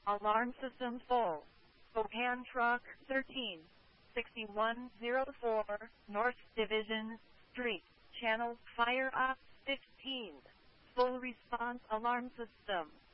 Alarm system full. Spokane Truck 13, 6104, North Division Street, Channel Fire Ops 15. Full response alarm system.